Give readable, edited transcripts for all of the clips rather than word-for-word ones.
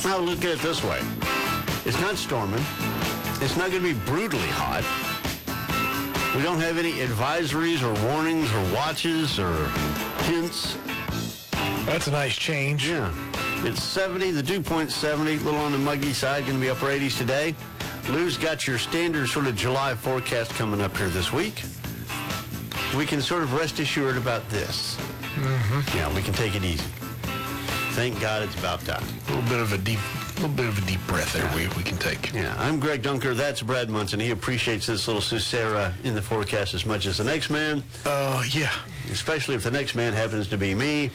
Now, look at it this way. It's not storming. It's not going to be brutally hot. We don't have any advisories or warnings or watches or hints. That's a nice change. Yeah. It's 70, the dew point's 70, a little on the muggy side, going to be upper 80s today. Lou's got your standard sort of July forecast coming up here this week. We can sort of rest assured about this. Mm-hmm. Yeah, we can take it easy. Thank God it's about time. A little bit of a deep breath there we can take. Yeah, I'm Greg Dunker. That's Brad Munson. He appreciates this little Sucera in the forecast as much as the next man. Yeah. Especially if the next man happens to be me.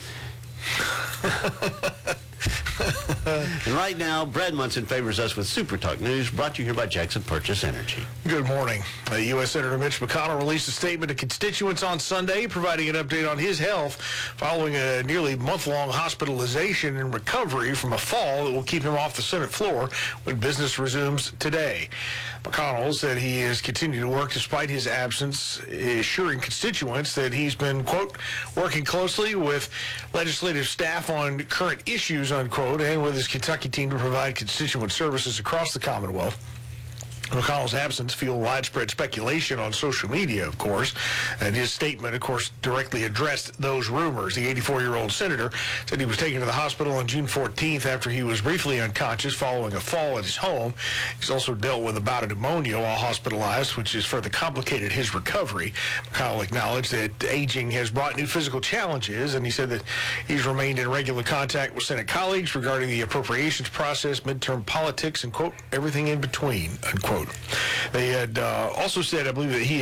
And right now, Brad Munson favors us with Super Talk News, brought to you here by Jackson Purchase Energy. Good morning. U.S. Senator Mitch McConnell released a statement to constituents on Sunday, providing an update on his health following a nearly month-long hospitalization and recovery from a fall that will keep him off the Senate floor when business resumes today. McConnell said he has continued to work despite his absence, assuring constituents that he's been, quote, working closely with legislative staff on current issues, unquote, and with his Kentucky team to provide constituent services across the Commonwealth. McConnell's absence fueled widespread speculation on social media, of course, and his statement, of course, directly addressed those rumors. The 84-year-old senator said he was taken to the hospital on June 14th after he was briefly unconscious following a fall at his home. He's also dealt with a bout of pneumonia while hospitalized, which has further complicated his recovery. McConnell acknowledged that aging has brought new physical challenges, and he said that he's remained in regular contact with Senate colleagues regarding the appropriations process, midterm politics, and, quote, everything in between, unquote. They had also said, I believe, that he